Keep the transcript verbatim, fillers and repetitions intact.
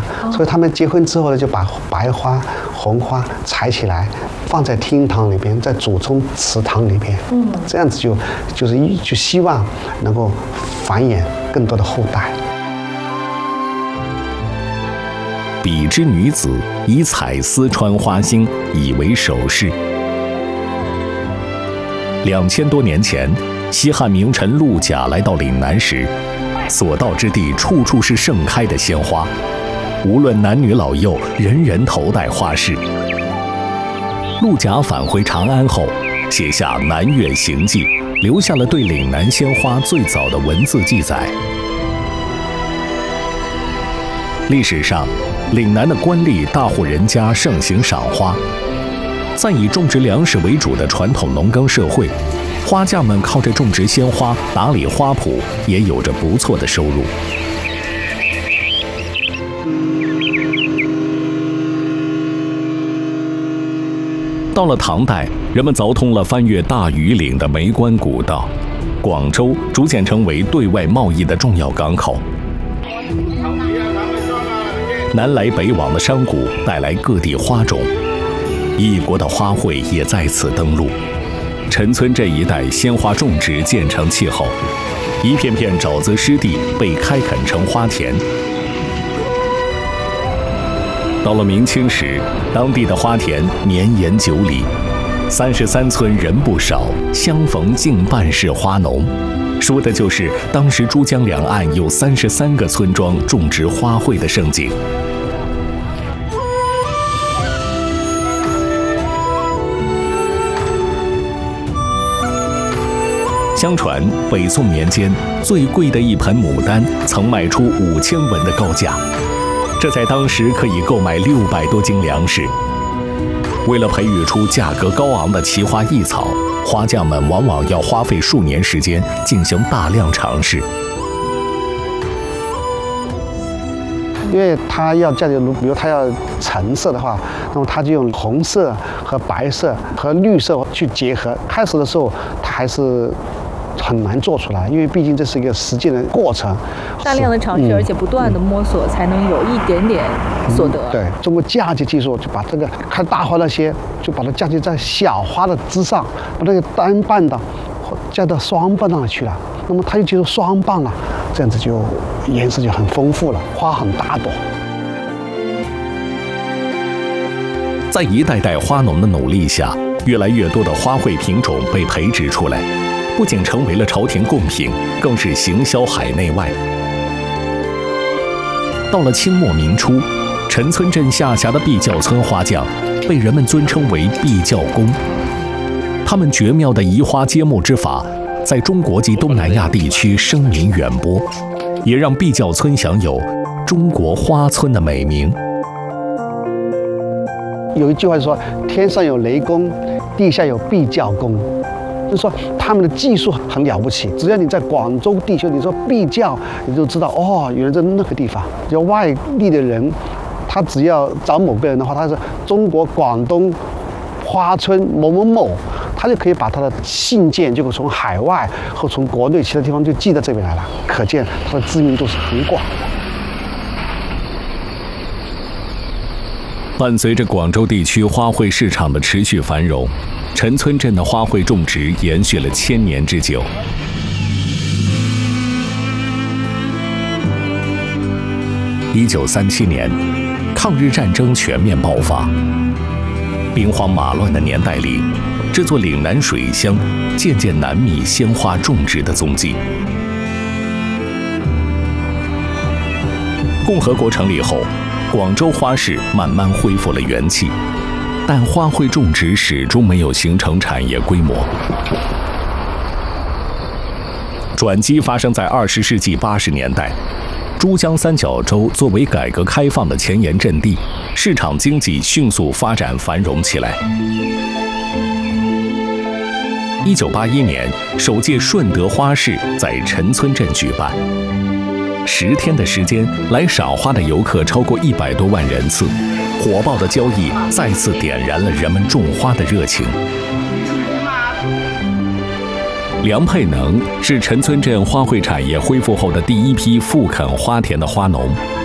所以他们结婚之后呢，就把白花、红花采起来，放在厅堂里边，在祖宗祠堂里边，嗯，这样子就就是就希望能够繁衍更多的后代。 比之女子以彩丝穿花心，以为首饰。两千多年前，西汉名臣陆贾来到岭南时，所到之地处处是盛开的鲜花，无论男女老幼，人人头戴花饰。陆贾返回长安后，写下《南岳行记》，留下了对岭南鲜花最早的文字记载。历史上，岭南的官吏大户人家盛行赏花，在以种植粮食为主的传统农耕社会，花匠们靠着种植鲜花、打理花圃，也有着不错的收入。到了唐代，人们凿通了翻越大庾岭的梅关古道，广州逐渐成为对外贸易的重要港口。南来北往的商贾带来各地花种，异国的花卉也在此登陆。陈村这一带鲜花种植渐成气候，一片片沼泽湿地被开垦成花田。到了明清时，当地的花田绵延九里，三十三村人不少，相逢竟半是花农。说的就是当时珠江两岸有三十三个村庄种植花卉的盛景。相传北宋年间，最贵的一盆牡丹曾卖出五千文的高价，这在当时可以购买六百多斤粮食。为了培育出价格高昂的奇花异草，花匠们往往要花费数年时间进行大量尝试。 因为它要价值，比如它要橙色的话，那么它就用红色和白色和绿色去结合。开始的时候，它还是很难做出来，因为毕竟这是一个实践的过程， 大量的尝试，嗯、而且不断的摸索，才能有一点点所得。 嗯、对，通过嫁接技术，就把这个开大花那些，就把它嫁接在小花的之上，把那个单瓣的加到双瓣上去了，那么它就进入双瓣了，这样子就颜色就很丰富了，花很大朵。 在一代代花农的努力下，越来越多的花卉品种被培植出来，不仅成为了朝廷贡品，更是行销海内外。到了清末明初，陈村镇下辖的碧窖村花匠被人们尊称为碧窖工。他们绝妙的移花接木之法，在中国及东南亚地区声名远播，也让碧窖村享有“中国花村”的美名。 有一句话就说：“天上有雷公，地下有碧窖工。”就是说他们的技术很了不起。只要你在广州地区，你说碧窖，你就知道哦，原来在那个地方。就外地的人，他只要找某个人的话，他是中国广东花村某某某，他就可以把他的信件就从海外或从国内其他地方就寄到这边来了。可见他的知名度是很广的。 伴随着广州地区花卉市场的持续繁荣，陈村镇的花卉种植延续了千年之久。一九三七年，抗日战争全面爆发，兵荒马乱的年代里，这座岭南水乡渐渐难觅鲜花种植的踪迹。共和国成立后，广州花市慢慢恢复了元气，但花卉种植始终没有形成产业规模。转机发生在二十世纪八十年代，珠江三角洲作为改革开放的前沿阵地，市场经济迅速发展繁荣起来。一九八一年，首届顺德花市在陈村镇举办。十天的时间，来赏花的游客超过一百多万人次，火爆的交易再次点燃了人们种花的热情。梁佩能是陈村镇花卉产业恢复后的第一批复垦花田的花农。